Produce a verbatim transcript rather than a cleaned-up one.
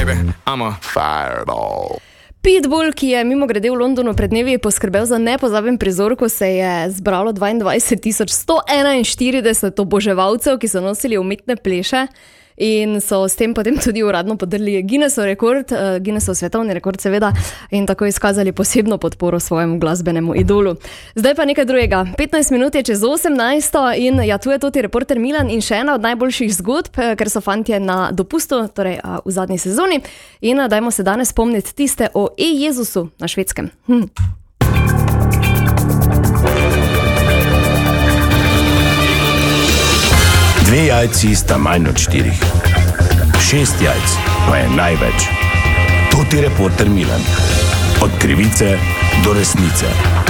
baby, I'm a fireball. Pitbull, ki je mimogrede v Londonu pred dnevi poskrbel za nepozaben prizor, ko se je zbralo dvaindvajset tisoč sto enainštirideset oboževalcev, ki so nosili umetne pleše in so s tem potem tudi uradno podrli Guinnessov rekord, Guinnessov svetovni rekord seveda, in tako izkazali posebno podporo svojemu glasbenemu idolu. Zdaj pa nekaj drugega. petnajst minut je čez osemnajsto in ja, tu je toti reporter Milan in še ena od najboljših zgodb, ker so fantje na dopustu, torej v zadnji sezoni, in dajmo se danes spomniti tiste o E-Jezusu na Švedskem. Hm. Dve jajci sta manj od štirih. Šest jajc pa je največ. To ti reporter Milan. Od krivice do resnice.